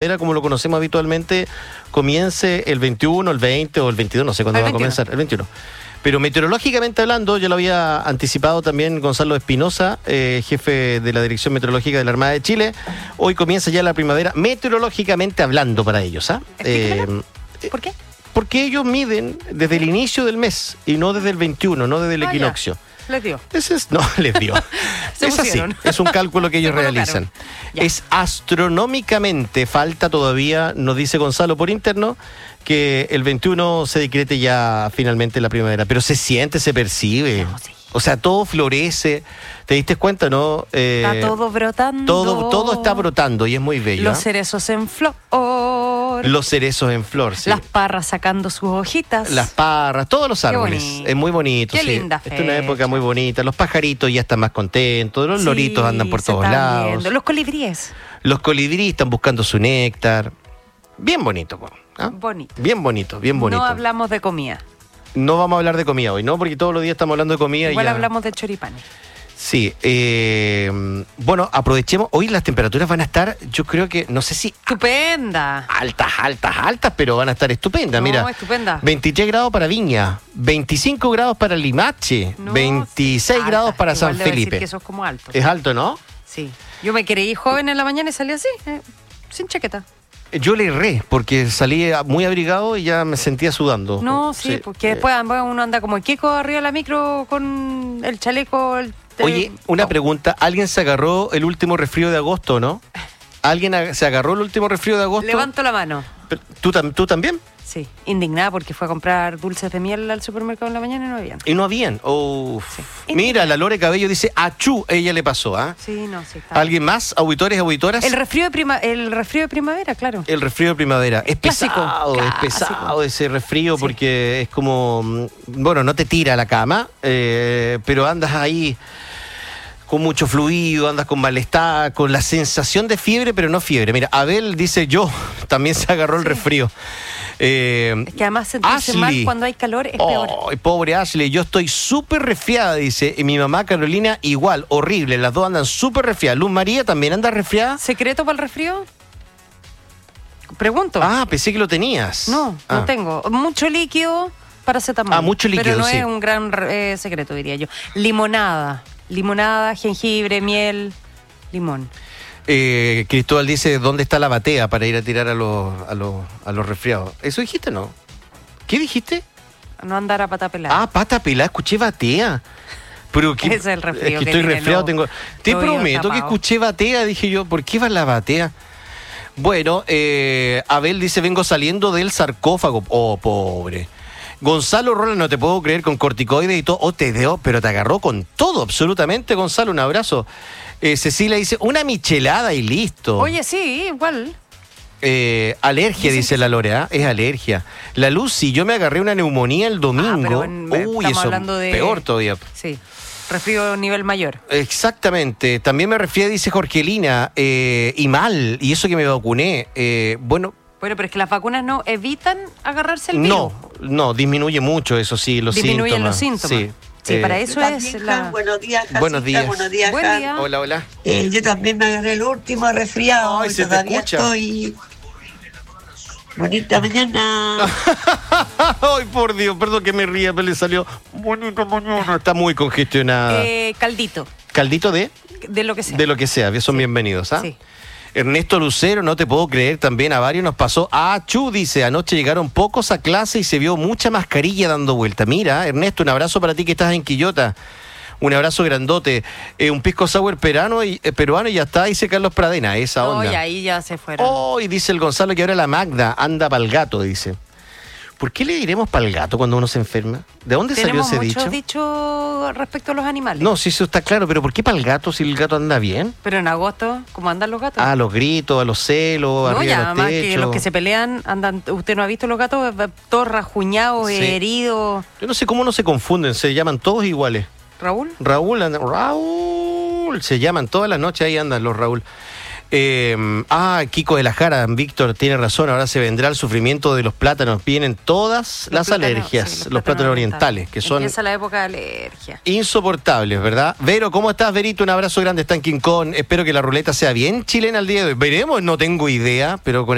primavera, como lo conocemos habitualmente, comience el 21, el 20 o el 22, no sé cuándo va a comenzar, el 21. Pero meteorológicamente hablando, ya lo había anticipado también Gonzalo Espinosa, jefe de la Dirección Meteorológica de la Armada de Chile. Hoy comienza ya la primavera, meteorológicamente hablando para ellos. ¿Por qué? Porque ellos miden desde el inicio del mes y no desde el 21, no desde el equinoccio. Ya. Les dio. No, les dio. Es así, es un cálculo que ellos realizan. Es astronómicamente, falta todavía, nos dice Gonzalo por interno, que el 21 se decrete ya finalmente la primavera, pero se siente, se percibe. No, sí. O sea, todo florece. ¿Te diste cuenta, no? Está todo brotando. Todo está brotando y es muy bello. Los cerezos en flor. Los cerezos en flor, sí. Las parras sacando sus hojitas. Las parras, todos los árboles. Es muy bonito. Qué sí. linda fecha. Esta es una época muy bonita. Los pajaritos ya están más contentos. Los loritos andan por todos lados. Viendo. Los colibríes. Los colibríes están buscando su néctar. Bien bonito, ¿ah? Bonito. Bien bonito, bien bonito. No hablamos de comida. No vamos a hablar de comida hoy, ¿no? Porque todos los días estamos hablando de comida. Igual ya hablamos de choripanes. Sí. Bueno, aprovechemos. Hoy las temperaturas van a estar, yo creo que, no sé si... ¡Estupenda! Altas, pero van a estar estupendas. Mira, estupenda. 23 grados para Viña, 25 grados para Limache, 26 grados para San Felipe. Decir que eso es como alto. Es alto, ¿no? Sí. Yo me creí joven en la mañana y salí así, sin chaqueta. Yo le erré, porque salí muy abrigado y ya me sentía sudando. No, sí, porque después uno anda como el Kiko arriba de la micro con el chaleco. Oye, una pregunta. ¿Alguien se agarró el último resfrío de agosto, no? ¿Alguien se agarró el último resfrío de agosto? Levanto la mano. ¿Tú también? Sí, indignada porque fue a comprar dulces de miel al supermercado en la mañana y no habían. ¿Y no habían? Sí. Mira, la Lore Cabello dice, achú, ella le pasó, ¿ah? Sí, no, sí. Está. ¿Alguien más? ¿Auditores, auditoras? El resfrío de primavera, claro. El resfrío de primavera. Es clásico, pesado ese resfrío porque es como, bueno, no te tira a la cama, pero andas ahí con mucho fluido, andas con malestar, con la sensación de fiebre, pero no fiebre. Mira, Abel dice, yo también se agarró el resfrío. Es que además sentirse mal cuando hay calor es peor. Pobre Ashley, yo estoy súper resfriada, dice. Y mi mamá Carolina igual, horrible. Las dos andan súper resfriadas. Luz María también anda resfriada. ¿Secreto para el resfrío? Pregunto. Pensé que lo tenías. No tengo. Mucho líquido, paracetamol. Mucho líquido, pero no es un gran secreto, diría yo. Limonada, jengibre, miel, limón. Cristóbal dice, ¿dónde está la batea para ir a tirar a los resfriados? ¿Eso dijiste, no? ¿Qué dijiste? No andar a pata pelada. Pata pelada, escuché batea. Pero ese es el resfrío. Es que estoy resfriado, te prometo que escuché batea, dije yo, ¿por qué va la batea? Bueno, Abel dice, vengo saliendo del sarcófago. Oh, pobre. Gonzalo Roland, no te puedo creer, con corticoides y todo. Pero te agarró con todo, absolutamente, Gonzalo, un abrazo. Cecilia dice, una michelada y listo. Oye, sí, igual. Alergia, dice la Lorea, es alergia. La Lucy, yo me agarré una neumonía el domingo. Eso hablando de... peor todavía. Sí, resfrío nivel mayor. Exactamente. También me resfrié, dice Jorgelina, y mal, y eso que me vacuné. Bueno, pero es que las vacunas no evitan agarrarse el virus. No, disminuye mucho, eso sí, los síntomas. Disminuyen los síntomas. Sí, para eso es la... Buenos días, Casita. Buenos días. Buen día. Hola. Yo también me agarré el último resfriado. Ay, se todavía te escucha. Estoy... Bonita mañana. Ay, por Dios, perdón que me ría, pero le salió bonita mañana. Está muy congestionada. Caldito. ¿Caldito de? De lo que sea. De lo que sea, son bienvenidos, ¿ah? Sí. Ernesto Lucero, no te puedo creer, también a varios nos pasó. Dice, anoche llegaron pocos a clase y se vio mucha mascarilla dando vuelta. Mira, Ernesto, un abrazo para ti que estás en Quillota. Un abrazo grandote. Un pisco sour peruano y ya está, dice Carlos Pradena, esa onda. Y ahí ya se fueron. Y dice el Gonzalo que ahora la Magda anda pa'l gato, dice. ¿Por qué le diremos pa'l gato cuando uno se enferma? ¿De dónde salió ese dicho? Tenemos muchos dichos respecto a los animales. No, sí, eso está claro, pero ¿por qué pa'l gato si el gato anda bien? Pero en agosto, ¿cómo andan los gatos? A los gritos, a los celos, arriba de los además techos. que los que se pelean andan, usted no ha visto los gatos todos rajuñados, heridos. Yo no sé cómo no se confunden, se llaman todos iguales. ¿Raúl? Raúl, se llaman todas las noches, ahí andan los Raúl. Kiko de la Jara, Víctor tiene razón, ahora se vendrá el sufrimiento de los plátanos, vienen todas las alergias, los plátanos orientales, que son... Empieza la época de alergia. Insoportables, ¿verdad? Vero, ¿cómo estás, Verito? Un abrazo grande, está en King Kong, espero que la ruleta sea bien chilena el día de hoy. Veremos, no tengo idea, pero con